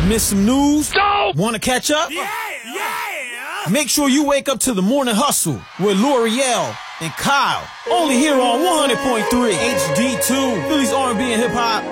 Miss some news? No! Want to catch up? Yeah! Make sure you wake up to the Morning Hustle with L'Oreal and Kyle. Only here on 100.3 HD2, Philly's R&B and hip hop.